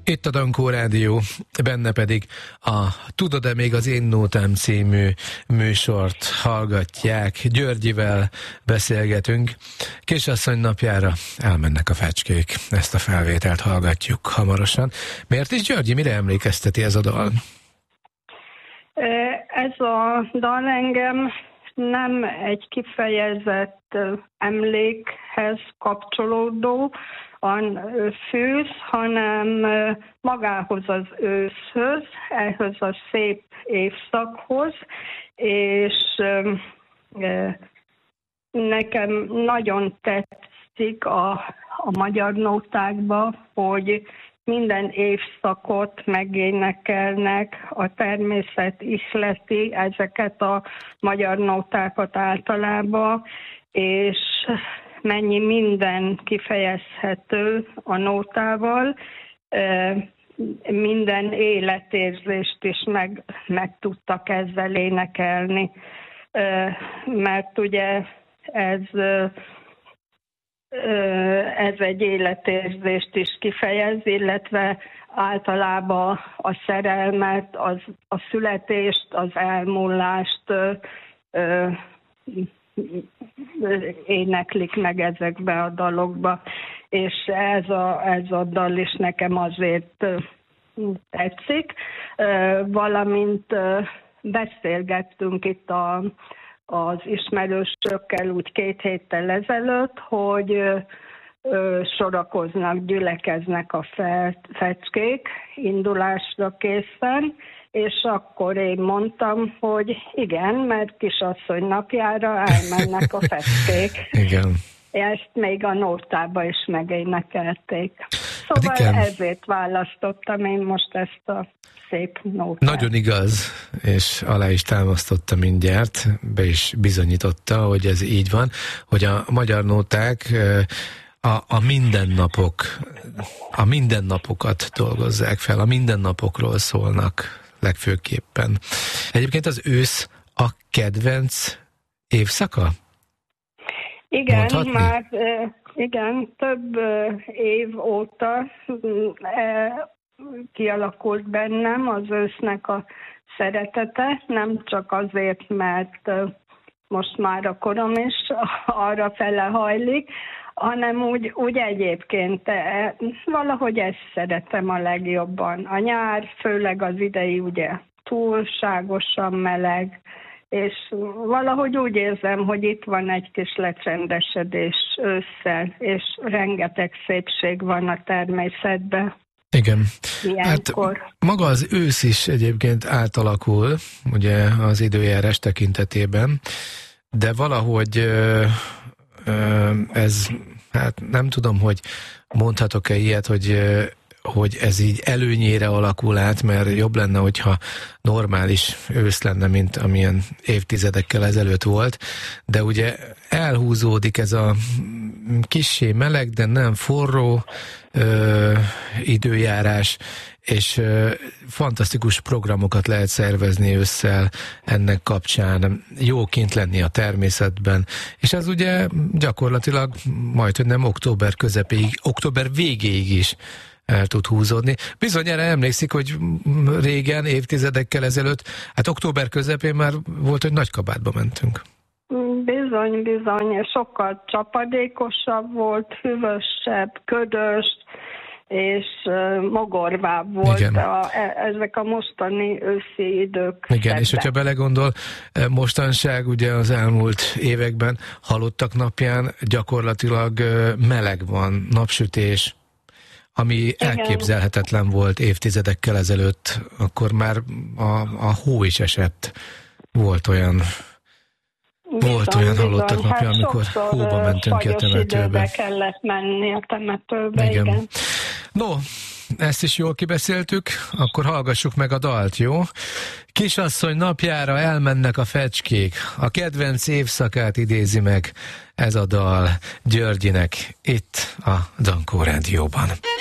Itt a Dankó Rádió, benne pedig a Tudod-e még az én nótám című műsort hallgatják. Györgyivel beszélgetünk. Kisasszony napjára elmennek a fecskék. Ezt a felvételt hallgatjuk hamarosan. Miért is, Györgyi, mire emlékezteti ez a dal? Ez a dal engem nem egy kifejezett emlékhez kapcsolódó fűz, hanem magához az őszhöz, ehhez a szép évszakhoz, és nekem nagyon tetszik a magyar nótákban, hogy minden évszakot megénekelnek, a természet ihleti ezeket a magyar nótákat általában, és mennyi minden kifejezhető a nótával, minden életérzést is meg tudtak ezzel énekelni, mert ugye ez egy életérzést is kifejez, illetve általában a szerelmet, a születést, az elmúlást éneklik meg ezekbe a dalokba, és ez a dal is nekem azért tetszik, valamint beszélgettünk itt az ismerősökkel úgy 2 héttel ezelőtt, hogy sorakoznak, gyülekeznek a fecskék indulásra készen, és akkor én mondtam, hogy igen, mert kisasszony napjára elmennek a fecskék. Igen. Ezt még a nótába is megénekelték. Szóval ezért választottam én most ezt a szép nótát. Nagyon igaz, és alá is támasztotta mindjárt, be is bizonyította, hogy ez így van, hogy a magyar nóták a mindennapokat dolgozzák fel, a mindennapokról szólnak legfőképpen. Egyébként az ősz a kedvenc évszaka? Igen, mondhatni? Már igen, több év óta kialakult bennem az ősznek a szeretete, nem csak azért, mert most már a korom is arra fele hajlik, hanem úgy egyébként valahogy ezt szeretem a legjobban. A nyár, főleg az idei ugye túlságosan meleg, és valahogy úgy érzem, hogy itt van egy kis lecsendesedés ősszel, és rengeteg szépség van a természetben. Igen. Ilyenkor. Hát maga az ősz is egyébként átalakul, ugye az időjárás tekintetében, de valahogy ez, hát nem tudom, hogy mondhatok-e ilyet, hogy ez így előnyére alakul át, mert jobb lenne, hogyha normális ősz lenne, mint amilyen évtizedekkel ezelőtt volt, de ugye elhúzódik ez a kissé meleg, de nem forró időjárás, és fantasztikus programokat lehet szervezni ősszel ennek kapcsán, jó kint lenni a természetben, és ez ugye gyakorlatilag majdhogy nem október közepéig, október végéig is el tud húzódni. Bizonyára emlékszik, hogy régen, évtizedekkel ezelőtt, hát október közepén már volt, hogy Nagykabátba mentünk. Bizony, sokkal csapadékosabb volt, hűvösebb, ködös, és mogorvább volt ezek a mostani őszi idők. Igen, és hogyha belegondol, mostanság ugye az elmúlt években halottak napján gyakorlatilag meleg van, napsütés, ami elképzelhetetlen volt évtizedekkel ezelőtt, akkor már a hó is esett. Volt olyan halottak napja, amikor hóba mentünk ki a temetőbe. Kellett menni a temetőbe, igen. No, ezt is jól kibeszéltük, akkor hallgassuk meg a dalt, jó? Kisasszony napjára elmennek a fecskék, a kedvenc évszakát idézi meg ez a dal Györgyinek itt a Dankó Rádióban.